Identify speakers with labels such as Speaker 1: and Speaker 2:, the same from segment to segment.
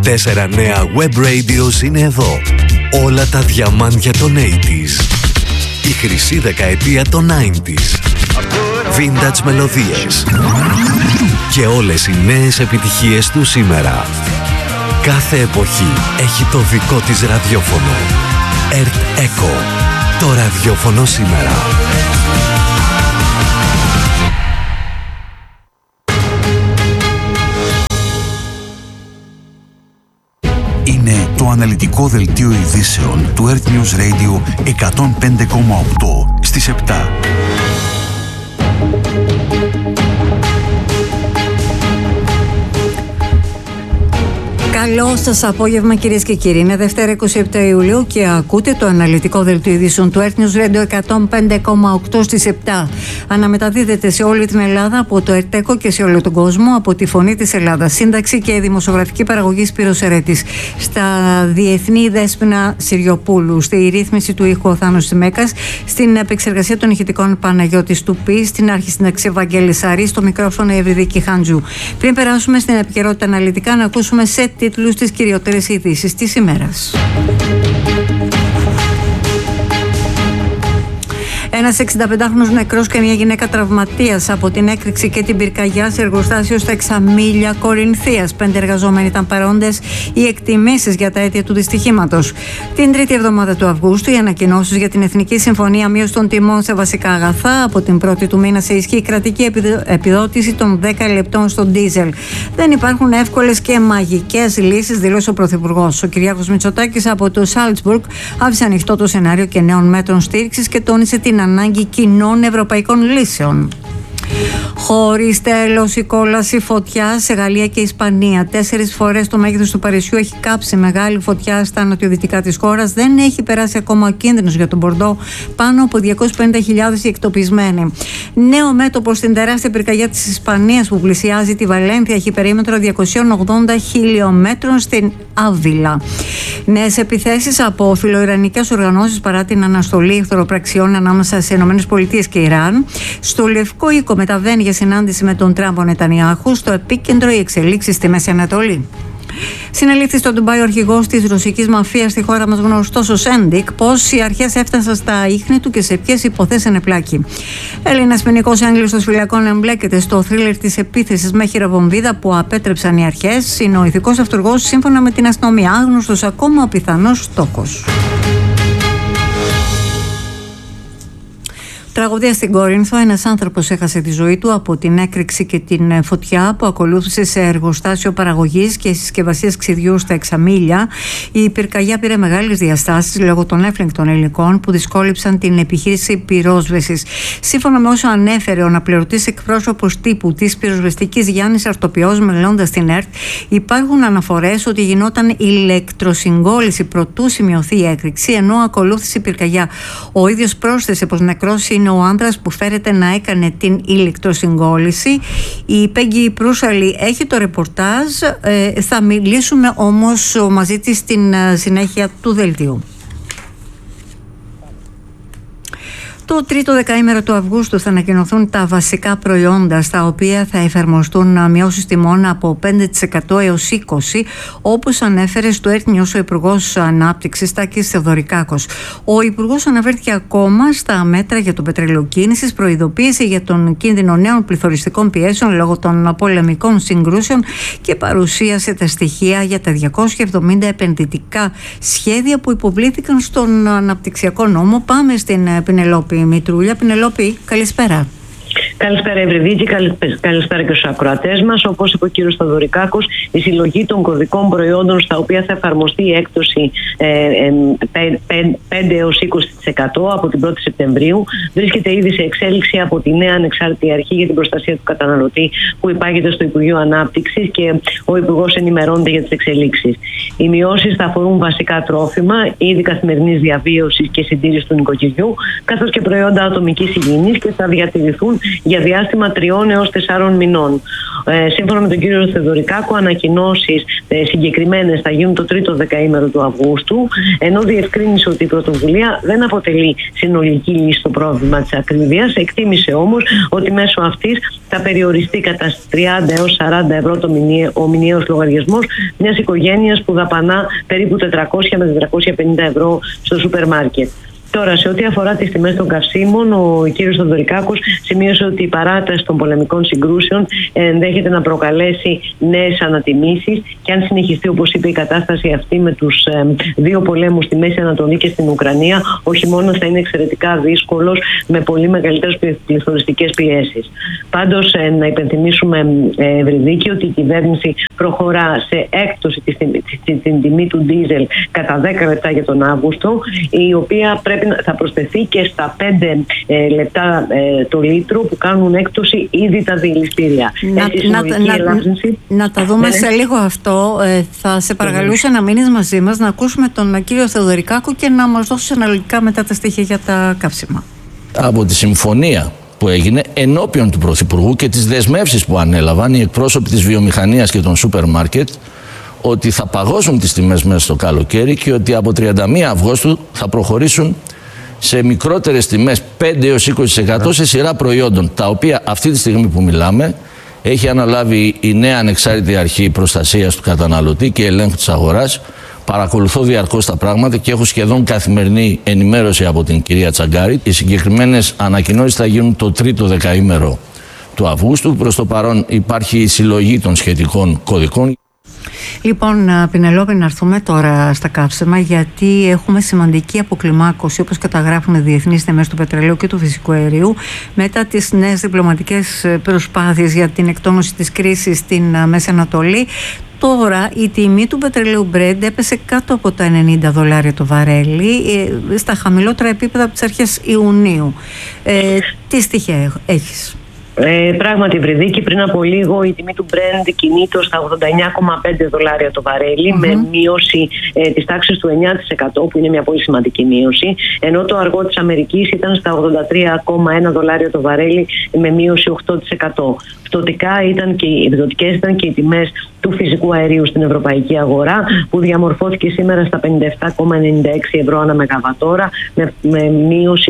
Speaker 1: 4 νέα web radios είναι εδώ. Όλα τα διαμάντια των 80s. Η χρυσή δεκαετία των 90s. Vintage μελωδίες. Και όλες οι νέες επιτυχίες του σήμερα. Κάθε εποχή έχει το δικό της ραδιόφωνο. Earth Echo. Το ραδιόφωνο σήμερα.
Speaker 2: Είναι το αναλυτικό δελτίο ειδήσεων του Earth News Radio 105,8 στις 7.
Speaker 3: Καλό σας απόγευμα, κυρίες και κύριοι. Είναι Δευτέρα 27 Ιουλίου και ακούτε το αναλυτικό δελτίο ειδήσεων του Earth News Radio 105,8 στις 7. Αναμεταδίδεται σε όλη την Ελλάδα από το Earth Echo και σε όλο τον κόσμο από τη Φωνή της Ελλάδας. Σύνταξη και δημοσιογραφική παραγωγή Σπύρος Ερέτης. Στα διεθνή Δέσποινα Συριοπούλου. Στη ρύθμιση του ήχου ο Θάνος Τσιμέκας. Στην επεξεργασία των ηχητικών Παναγιώτης Τουπής. Στην αρχισυνταξή Ευαγγέλης Αρή. Στο μικρόφωνο η Ευρυδίκη Χαντζού. Πριν περάσουμε στην επικαιρότητα αναλυτικά, να ακούσουμε σε τίτλους τις κυριότερες ειδήσεις της ημέρας. Ένας 65χρονος νεκρός και μια γυναίκα τραυματίας από την έκρηξη και την πυρκαγιά σε εργοστάσιο στα Εξαμήλια Κορινθίας. 5 εργαζόμενοι ήταν παρόντες. Οι εκτιμήσεις για τα αίτια του δυστυχήματος. Την τρίτη εβδομάδα του Αυγούστου, οι ανακοινώσεις για την Εθνική Συμφωνία Μείωσης των Τιμών σε βασικά αγαθά. Από την 1η του μήνα σε ισχύ η κρατική επιδότηση των 10 λεπτών στο ντίζελ. Δεν υπάρχουν εύκολες και μαγικές λύσεις, δήλωσε ο Πρωθυπουργός. Ο Κυριάκος Μητσοτάκης από το Σάλτσμπουργκ άφησε ανοιχτό το σενάριο και νέων μέτρων στήριξης και τόνισε την ανάγκη κοινών ευρωπαϊκών λύσεων. Χωρίς τέλος η κόλαση φωτιά σε Γαλλία και Ισπανία. 4 φορές το μέγεθος του Παρισιού έχει κάψει μεγάλη φωτιά στα νοτιοδυτικά της χώρας. Δεν έχει περάσει ακόμα ο κίνδυνος για τον Μπορντό. Πάνω από 250.000 οι εκτοπισμένοι. Νέο μέτωπο στην τεράστια πυρκαγιά της Ισπανίας που πλησιάζει τη Βαλένθια. Έχει περίμετρο 280 χιλιόμετρων στην Άβυλα. Νέες επιθέσεις από φιλοϊρανικές οργανώσεις παρά την αναστολή εχθροπραξιών ανάμεσα σε ΗΠΑ και Ιράν. Στο Λευκό Οίκο μεταβαίνει για συνάντηση με τον Τραμπ ο Νετανιάχου. Στο επίκεντρο οι εξελίξεις στη Μέση Ανατολή. Συνελήφθη στο Ντουμπάι ο αρχηγός της ρωσικής μαφίας στη χώρα μας, γνωστός ως Σέντικ. Πώς οι αρχές έφτασαν στα ίχνη του και σε ποιες υποθέσεις ανεπλάκη. Έλληνας ποινικός έγκλειστος φυλακών εμπλέκεται στο θρίλερ της επίθεσης με χειροβομβίδα που απέτρεψαν οι αρχές. Είναι ο ηθικός αυτούργος, σύμφωνα με την αστυνομία, άγνωστος ακόμα ο πιθανός στόχος. Τραγωδία στην Κόρινθο. Ένας άνθρωπος έχασε τη ζωή του από την έκρηξη και την φωτιά που ακολούθησε σε εργοστάσιο παραγωγής και συσκευασίας ξυδιού στα Εξαμήλια. Η πυρκαγιά πήρε μεγάλες διαστάσεις λόγω των έφλεγκτων υλικών που δυσκόλυψαν την επιχείρηση πυρόσβεσης. Σύμφωνα με όσο ανέφερε ο αναπληρωτής εκπρόσωπος τύπου της πυροσβεστικής Γιάννης Αρτοπιός, μιλώντας στην ΕΡΤ, υπάρχουν αναφορές ότι γινόταν ηλεκτροσυγκόλληση προτού σημειωθεί η έκρηξη, ενώ ακολούθησε η πυρκαγιά. Ο ίδιος πρόσθεσε πως νεκρός είναι ο άνδρας που φέρεται να έκανε την ηλεκτροσυγκόλληση. Η Πέγγι Προύσαλη έχει το ρεπορτάζ. Θα μιλήσουμε όμως μαζί της στην συνέχεια του δελτίου. Το τρίτο δεκαήμερο του Αυγούστου θα ανακοινωθούν τα βασικά προϊόντα στα οποία θα εφαρμοστούν μειώσεις τιμών από 5% έως 20%, όπως ανέφερε στο Earth News ο Υπουργός Ανάπτυξης Τάκης Θεοδωρικάκος. Ο Υπουργός αναφέρθηκε ακόμα στα μέτρα για το πετρέλαιο κίνησης, προειδοποίησε για τον κίνδυνο νέων πληθωριστικών πιέσεων λόγω των πολεμικών συγκρούσεων και παρουσίασε τα στοιχεία για τα 270 επενδυτικά σχέδια που υποβλήθηκαν στον αναπτυξιακό νόμο. Πάμε στην Πινελόπη Μητρούλια. Πινελόπη, καλησπέρα.
Speaker 4: Καλησπέρα, Ευρυδίκη. Καλησπέρα και στους ακροατές μας. Όπως είπε ο κύριος Θεοδωρικάκος, η συλλογή των κωδικών προϊόντων στα οποία θα εφαρμοστεί η έκπτωση 5 έως 20% από την 1η Σεπτεμβρίου βρίσκεται ήδη σε εξέλιξη από τη νέα ανεξάρτητη αρχή για την προστασία του καταναλωτή που υπάγεται στο Υπουργείο Ανάπτυξης και ο Υπουργός ενημερώνεται για τις εξελίξεις. Οι μειώσεις θα αφορούν βασικά τρόφιμα, είδη καθημερινής διαβίωσης και συντήρησης του νοικοκυριού, καθώς και προϊόντα ατομικής υγιεινής και θα διατηρηθούν για διάστημα 3 έως 4 μηνών. Σύμφωνα με τον κύριο Θεοδωρικάκο, ανακοινώσεις συγκεκριμένες θα γίνουν το τρίτο δεκαήμερο του Αυγούστου, ενώ διευκρίνησε ότι η πρωτοβουλία δεν αποτελεί συνολική λύση στο πρόβλημα της ακρίβειας. Εκτίμησε όμως ότι μέσω αυτής θα περιοριστεί κατά 30 έως 40 ευρώ ο μηνιαίος λογαριασμός μιας οικογένειας που δαπανά περίπου 400 με 450 ευρώ στο σούπερ μάρκετ. Τώρα, σε ό,τι αφορά τις τιμές των καυσίμων, ο κύριος Θεοδωρικάκος σημείωσε ότι η παράταση των πολεμικών συγκρούσεων ενδέχεται να προκαλέσει νέες ανατιμήσεις και αν συνεχιστεί, όπως είπε, η κατάσταση αυτή με τους δύο πολέμους στη Μέση Ανατολή και στην Ουκρανία, ο χειμώνας θα είναι εξαιρετικά δύσκολος με πολύ μεγαλύτερες πληθωριστικές πιέσεις. Πάντως, να υπενθυμίσουμε, Ευρυδίκη, ότι η κυβέρνηση προχωρά σε έκπτωση στην τιμή του ντίζελ κατά 10 λεπτά για τον Αύγουστο, η οποία θα προσθεθεί και στα 5 λεπτά το λίτρο που κάνουν έκπτωση ήδη τα διελιστήρια.
Speaker 3: Να τα δούμε σε λίγο αυτό. Θα σε παρακαλούσα να μείνεις μαζί μας, να ακούσουμε τον κύριο Θεοδωρικάκο και να μας δώσεις αναλυτικά μετά τα στοιχεία για τα καύσιμα.
Speaker 5: Από τη συμφωνία που έγινε ενώπιον του Πρωθυπουργού και τις δεσμεύσεις που ανέλαβαν οι εκπρόσωποι της βιομηχανίας και των σούπερ μάρκετ, ότι θα παγώσουν τις τιμές μέσα στο καλοκαίρι και ότι από 31 Αυγούστου θα προχωρήσουν σε μικρότερες τιμές 5 έως 20% σε σειρά προϊόντων, τα οποία αυτή τη στιγμή που μιλάμε έχει αναλάβει η νέα ανεξάρτητη αρχή προστασίας του καταναλωτή και ελέγχου της αγοράς. Παρακολουθώ διαρκώς τα πράγματα και έχω σχεδόν καθημερινή ενημέρωση από την κυρία Τσαγκάρη. Οι συγκεκριμένες ανακοινώσεις θα γίνουν το τρίτο δεκαήμερο του Αυγούστου. Προς το παρόν υπάρχει η συλλογή των σχετικών κωδικών.
Speaker 3: Λοιπόν, Πινελόπη, να έρθουμε τώρα στα καύσιμα, γιατί έχουμε σημαντική αποκλιμάκωση, όπως καταγράφουν οι διεθνείς τιμές του πετρελαίου και του φυσικού αερίου, μετά τις νέες διπλωματικές προσπάθειες για την εκτόνωση της κρίσης στην Μέση Ανατολή. Τώρα η τιμή του πετρελαίου Brent έπεσε κάτω από τα $90 το βαρέλι, στα χαμηλότερα επίπεδα από τις αρχές Ιουνίου. Τι στοιχεία έχεις?
Speaker 4: Πράγματι, Βρυδίκη, πριν από λίγο η τιμή του Brent κινείται στα $89,5 το βαρέλι, με μείωση της τάξης του 9%, που είναι μια πολύ σημαντική μείωση, ενώ το αργό της Αμερικής ήταν στα $83,1 το βαρέλι, με μείωση 8%. Εκδοτικές ήταν και οι τιμές του φυσικού αερίου στην ευρωπαϊκή αγορά, που διαμορφώθηκε σήμερα στα 57,96 ευρώ ανά μεγαβατόρα, με μείωση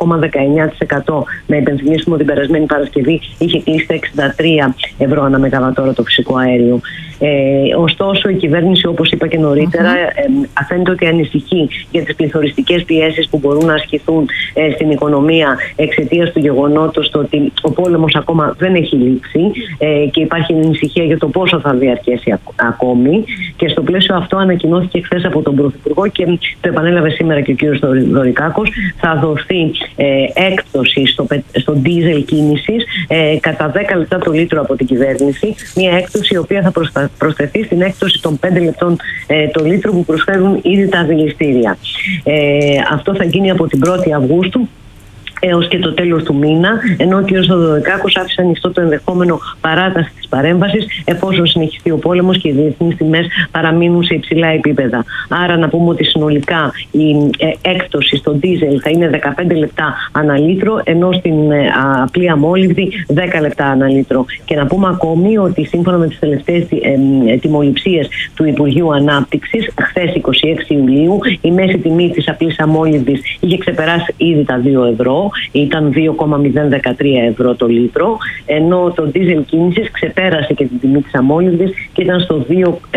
Speaker 4: 8,19%. Να υπενθυμίσουμε ότι την περασμένη Παρασκευή είχε κλείσει τα 63 ευρώ ανά μεγαβατόρα το φυσικό αέριο. Ωστόσο, η κυβέρνηση, όπως είπα και νωρίτερα, φαίνεται ότι ανησυχεί για τις πληθωριστικές πιέσεις που μπορούν να ασκηθούν στην οικονομία εξαιτίας του γεγονότος ότι ο πόλεμος ακόμα δεν έχει λήξει και υπάρχει ανησυχία για το πόσο θα διαρκέσει ακόμη. Και στο πλαίσιο αυτό ανακοινώθηκε χθες από τον Πρωθυπουργό και το επανέλαβε σήμερα και ο κύριος Θεοδωρικάκος, θα δοθεί έκπτωση στο ντίζελ κίνησης κατά 10 λεπτά το λίτρο από την κυβέρνηση, μια έκπτωση η οποία θα προσθεθεί στην έκπτωση των 5 λεπτών το λίτρο που προσφέρουν ήδη τα δηληστήρια. Αυτό θα γίνει από την 1η Αυγούστου έως και το τέλος του μήνα, ενώ ο κ. Θεοδωρικάκος άφησε ανοιχτό το ενδεχόμενο παράταση της παρέμβασης εφόσον συνεχιστεί ο πόλεμος και οι διεθνείς τιμές παραμείνουν σε υψηλά επίπεδα. Άρα να πούμε ότι συνολικά η έκπτωση στο ντίζελ θα είναι 15 λεπτά ανά λίτρο, ενώ στην απλή αμόλυβδη 10 λεπτά ανά λίτρο. Και να πούμε ακόμη ότι σύμφωνα με τις τελευταίες τιμοληψίες του Υπουργείου Ανάπτυξης, χθες 26 Ιουλίου, η μέση τιμή της απλής αμόλυβδης είχε ξεπεράσει ήδη τα 2 ευρώ. Ήταν 2,013 ευρώ το λίτρο, ενώ το ντίζελ κίνησης ξεπέρασε και την τιμή της αμόλυβδης και ήταν στο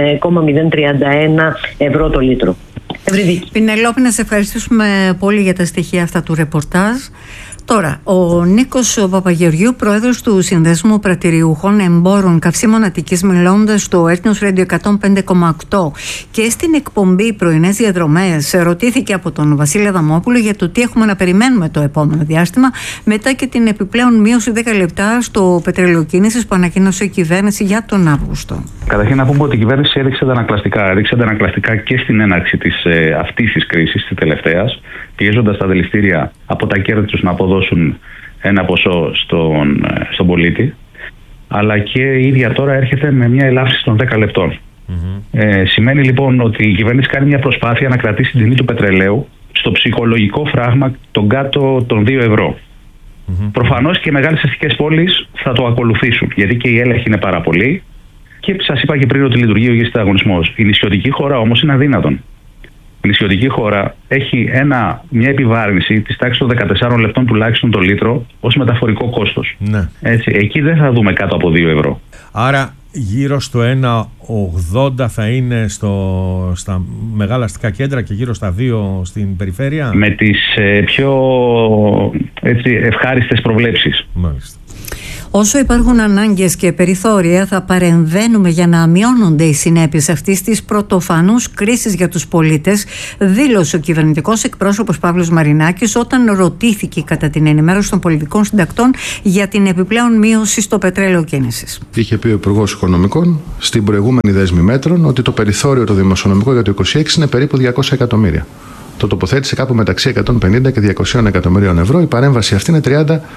Speaker 4: 2,031 ευρώ το λίτρο.
Speaker 3: Πινελόπη, να σε ευχαριστήσουμε πολύ για τα στοιχεία αυτά του ρεπορτάζ. Τώρα, ο Νίκος Παπαγεωργίου, πρόεδρος του Συνδέσμου Πρατηριούχων Εμπόρων Καυσίμων Αττικής, μιλώντας στο Earth News Radio 105,8 και στην εκπομπή Πρωινές Διαδρομές, ρωτήθηκε από τον Βασίλη Αδαμόπουλο για το τι έχουμε να περιμένουμε το επόμενο διάστημα, μετά και την επιπλέον μείωση 10 λεπτά στο πετρέλαιο κίνησης που ανακοίνωσε η κυβέρνηση για τον Αύγουστο.
Speaker 6: Καταρχήν να πούμε ότι η κυβέρνηση έδειξε αντανακλαστικά και στην έναρξη αυτής της κρίσης, της τελευταίας, πιέζοντας τα δηληστήρια από τα κέρδη τους να αποδώσουν ένα ποσό στον πολίτη, αλλά και η ίδια τώρα έρχεται με μια ελάφρυνση των 10 λεπτών. Σημαίνει λοιπόν ότι η κυβέρνηση κάνει μια προσπάθεια να κρατήσει την τιμή του πετρελαίου στο ψυχολογικό φράγμα των κάτω των 2 ευρώ. Προφανώς και οι μεγάλες αστικές πόλεις θα το ακολουθήσουν, γιατί και οι έλεγχοι είναι πάρα πολλοί και σας είπα και πριν ότι λειτουργεί ο υγιής ανταγωνισμός. Η νησιωτική χώρα όμως είναι αδύνατον. Η νησιωτική χώρα έχει μια επιβάρυνση της τάξης των 14 λεπτών τουλάχιστον το λίτρο ως μεταφορικό κόστος.
Speaker 7: Ναι.
Speaker 6: Έτσι, εκεί δεν θα δούμε κάτω από 2 ευρώ.
Speaker 7: Άρα γύρω στο 1,80 θα είναι στα μεγάλα αστικά κέντρα και γύρω στα 2 στην περιφέρεια.
Speaker 6: Με τις πιο ευχάριστες προβλέψεις.
Speaker 7: Μάλιστα.
Speaker 3: Όσο υπάρχουν ανάγκες και περιθώρια, θα παρεμβαίνουμε για να μειώνονται οι συνέπειες αυτής της πρωτοφανούς κρίσης για τους πολίτες, δήλωσε ο κυβερνητικός εκπρόσωπος Παύλος Μαρινάκης όταν ρωτήθηκε κατά την ενημέρωση των πολιτικών συντακτών για την επιπλέον μείωση στο πετρέλαιο κίνησης.
Speaker 8: Είχε πει ο Υπουργός Οικονομικών στην προηγούμενη δέσμη μέτρων ότι το περιθώριο το δημοσιονομικό για το 2026 είναι περίπου 200 εκατομμύρια. Το τοποθέτησε κάπου μεταξύ 150 και 200 εκατομμυρίων ευρώ. Η παρέμβαση αυτή είναι 30